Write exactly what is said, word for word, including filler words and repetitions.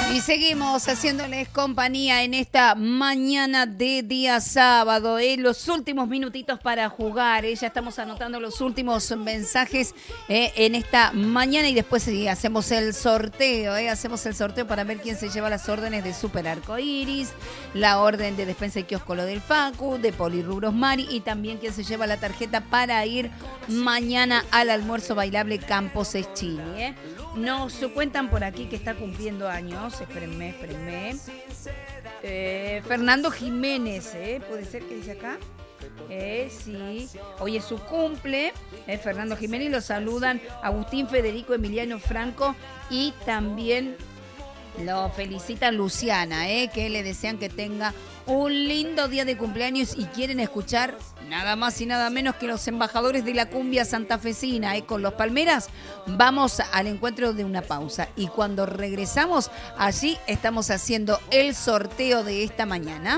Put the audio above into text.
Y seguimos haciéndoles compañía en esta mañana de día sábado, ¿eh? Los últimos minutitos para jugar, ¿eh? Ya estamos anotando los últimos mensajes ¿eh? en esta mañana y después sí, hacemos el sorteo, ¿eh? Hacemos el sorteo para ver quién se lleva las órdenes de Super Arcoiris, la orden de despensa y kiosco Lo del Facu, de Polirrubros Mari y también quién se lleva la tarjeta para ir mañana al almuerzo bailable Campos Eschini, ¿eh? Nos cuentan por aquí que está cumpliendo años. Espérenme, espérenme. Eh, Fernando Jiménez, ¿eh? ¿Puede ser que dice acá? Eh, sí. Hoy es su cumple. Eh, Fernando Jiménez, lo saludan Agustín, Federico, Emiliano Franco y también lo felicitan Luciana, ¿eh? Que le desean que tenga un lindo día de cumpleaños y quieren escuchar nada más y nada menos que los embajadores de la cumbia santafesina, ¿eh? Con los Palmeras. Vamos al encuentro de una pausa y cuando regresamos, allí estamos haciendo el sorteo de esta mañana.